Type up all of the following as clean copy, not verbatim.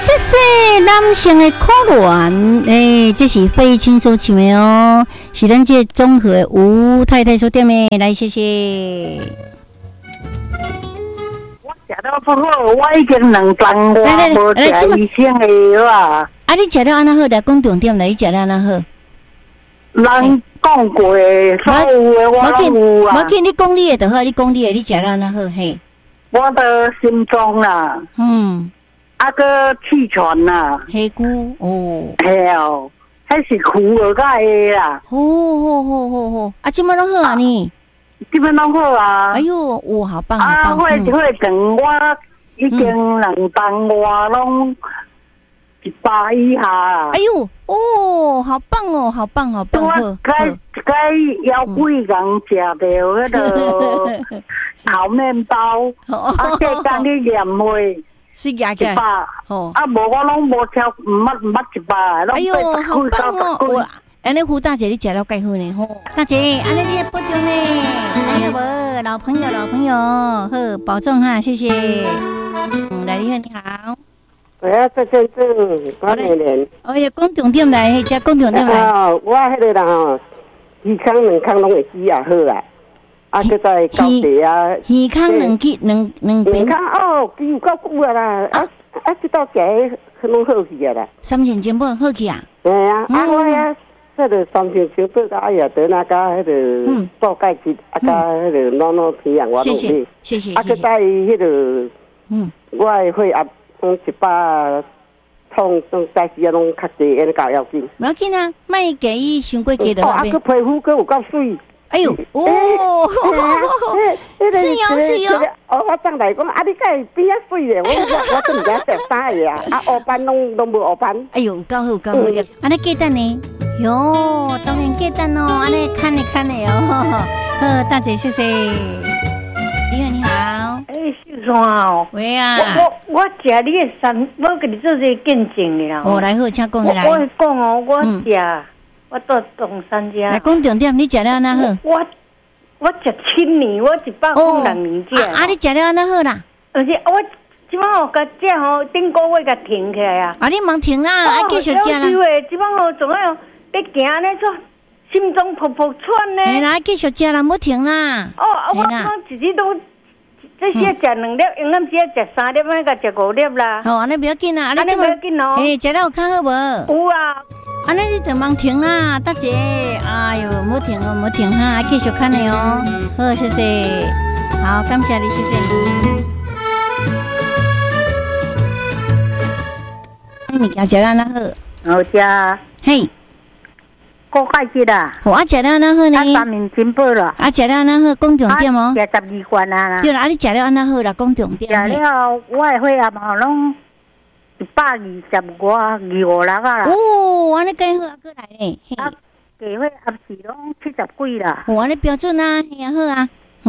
谢谢男性的可恋，这是费青所唱的哦，是咱这综合的吴太太所点的，来谢谢。 我食了不好，我已经2顿我无食医生的药啊。 啊，你食了安那好？来讲重点来，你食了安那好？ 人讲过的，所有的我拢有啊。 无紧，你讲你的就好，你讲你的，你食了安那好？嘿， 我的心脏啦，个气喘啦， 黑菇哦， 系哦，迄是苦而家的啦。 好，啊，即摆拢好啊你？ 基本拢好啊。 哎呦，哇，好棒啊，会长我已经2顿我拢100以下啊。 哎呦，哦，好棒哦，好棒，好。 该腰贵人食到迄个烤面包，再加你盐味。 是牙起来哦，啊，无我拢无超，毋捌100， 哎呦，好棒哦！安尼胡大姐你食了介好呢吼，大姐，安尼你也不丢呢，哎呀无，老朋友，好，保重哈，谢谢。来，你好。 我要做见证，我年年。 哦呀，讲重点来，迄只讲重点来。 我迄个人吼，鱼康2康拢会死也好啊。啊，佮在高地啊， 鱼康两边。 康哦，有够久啊啦！这道食拢好去啊啦。 3钱钱本好去啊？ 对啊，我呀，迄个3钱钱本哎呀，得那个迄个做钙质，加迄个暖皮养我拢买。谢谢。佮在迄个，我的血压100痛，在时啊拢较济，安尼搞要紧。 不要紧啊，莫给伊伤过低就好。 佮皮肤佮有够水。 哎呦，是哦。 我上来讲，你该边啊水咧？我真唔知食啥嘢啊！黑斑拢无黑斑。 哎呦，够好。安尼鸡蛋呢？哟，当然鸡蛋哦，安尼看你哦。好，大姐，谢谢。你好。 秀山哦。 喂啊。 我食你的3，我给你做这个见证的啦。 来好，请讲来。 我讲哦，我食。我到东山家。来讲重点，你食了安那好？ 我食7年，我100年食。 你食了安那好啦？ 而且我即摆吼，甲食吼，顶个月甲停起来啊。 你忙停啦，继续食啦。 即摆吼，总要要行安尼说，心中噗噗喘呢。 系啦，继续食啦，唔好停啦。 我一日都这些食2粒，用暗时食3粒，安甲食5粒啦。 好，安尼不要紧啦， 安尼不要紧哦。 食了有较好无？ 有啊。 安尼你就忙停啦，大姐。哎呦，唔好停哈，继续看你哦。好，谢谢。好，感谢你，谢谢你。你家食了那好？ 好食。 嘿。 高钙质啦。 我食了那好呢。 3面金宝啦。 食了那好，讲重点哦。 食12罐啊。 对啦，你食了那好啦，讲重点。 食了，我的血压嘛拢。125啦啦。 安尼介好啊，过来咧。 加血压是拢70几啦。 安尼标准啊，嘿啊好啊。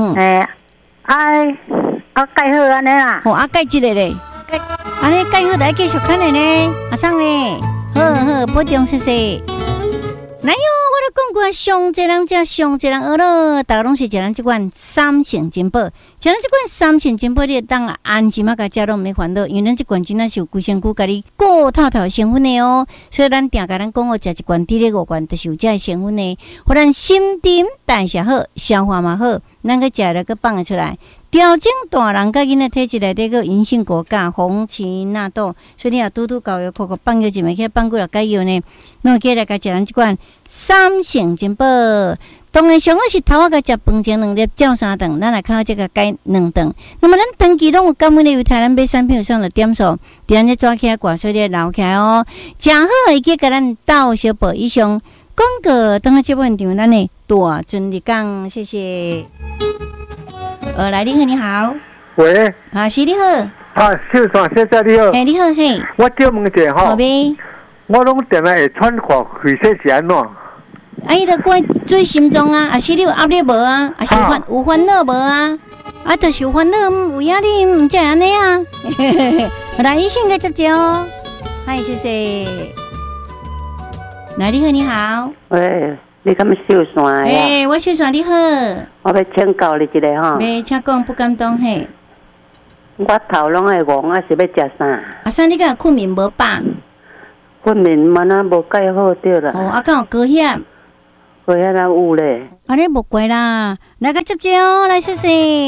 介好安尼啦。 介一个咧。安尼介好来继续看的呢，阿桑咧。好，保重，谢谢。来哟，我都讲过，上济人食，上济人学咯，大家拢是食咱这款3成金宝，食咱这款3成金宝，你当安心啊，甲食拢免烦恼，因为咱这款真正是有规身躯，甲你顾透透成分的哦。所以咱定甲咱讲哦，食一罐滴咧5罐，就是有这成分的，互咱心沉代谢好，消化嘛好，咱个食了个放得出来。调整大人甲囡仔体质内底个银杏果苷、红荠纳豆，所以你若拄搞药，口放药一枚，去放几落解药呢？那过来甲食咱这款3成金宝。当然上好是头仔甲食饭前2粒，照3顿，咱来靠这个解2顿。那么咱长期拢有感恩的由台湾买产品上的点数，咱咧抓起来挂水咧留起来哦，正好会记甲咱到小宝以上广告。等下这部分场咱呢大尊的讲，谢谢。来，你好。 喂。 是你好。 秀山小姐你好。 你好嘿。 我叫问一下吼。 好呗。 我拢定来会喘汗，血色是安怎？ 就怪做心脏啊，是你有压力无啊？是有烦恼无啊？就是有烦恼，有压力，唔才安尼啊。来，医生来接接哦。嗨，谢谢。来，你好。 喂。你敢秀山呀？ 我秀山你好。 我要请教你一个哈。 请讲，不敢当嘿。 我头拢会戆，啊是要食啥？ 阿三，你敢困眠无饱？ 困眠嘛那无介好对啦。 哦，敢有高血？ 高血压有咧。 安尼无怪啦，来个接接哦，来试试。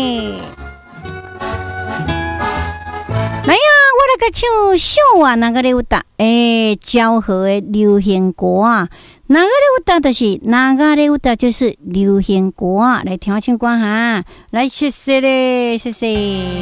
来呀，我来个唱小啊，哪个咧有答？昭和的流行歌啊，哪个咧有答？就是哪个咧有答？就是流行歌啊，来听唱歌哈，来谢谢咧，谢谢。